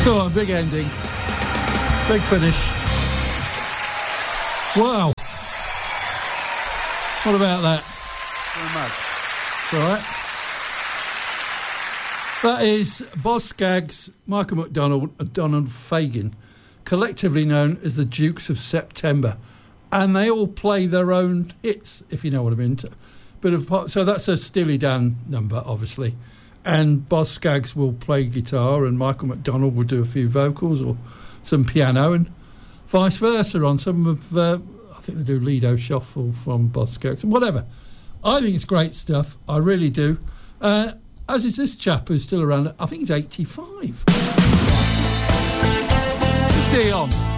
Come on, big ending. Big finish. Wow. What about that? It's all right. That is Boz Scaggs, Michael McDonald and Donald Fagen, collectively known as the Dukes of September. And they all play their own hits, if you know what I mean. So that's a Steely Dan number, obviously. And Boz Scaggs will play guitar and Michael McDonald will do a few vocals or some piano and vice versa on some of, I think they do Lido Shuffle from Boz Scaggs and whatever. I think it's great stuff. I really do. As is this chap who's still around. I think he's 85. This is Dion.